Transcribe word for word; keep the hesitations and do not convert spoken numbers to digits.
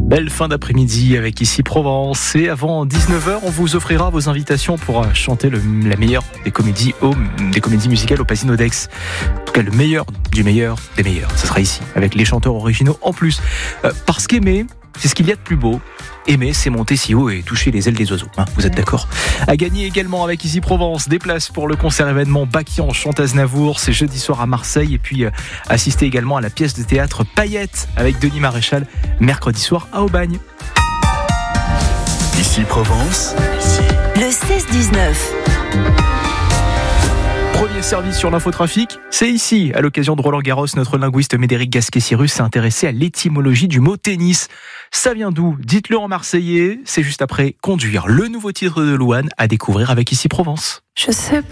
Belle fin d'après-midi avec Ici Provence. Et avant dix-neuf heures, on vous offrira vos invitations pour chanter le, la meilleure des comédies, au, des comédies musicales au Pasino d'Aix. En tout cas, le meilleur du meilleur des meilleurs. Ce sera ici, avec les chanteurs originaux en plus. Euh, parce qu'aimer, c'est ce qu'il y a de plus beau. Aimer, c'est monter si haut et toucher les ailes des oiseaux. Hein, vous êtes d'accord ? À gagner également avec Ici Provence, des places pour le concert événement Bakian chante Aznavour. C'est jeudi soir à Marseille. Et puis, euh, assister également à la pièce de théâtre Paillettes avec Denis Maréchal, mercredi soir à Aubagne. Ici Provence. Le seize dix-neuf. Premier service sur l'infotrafic, c'est ici. À l'occasion de Roland Garros, notre linguiste Médéric Gasquet-Cyrus s'est intéressé à l'étymologie du mot tennis. Ça vient d'où ? Dites-le en marseillais. C'est juste après Conduire, le nouveau titre de Louane à découvrir avec Ici Provence. Je sais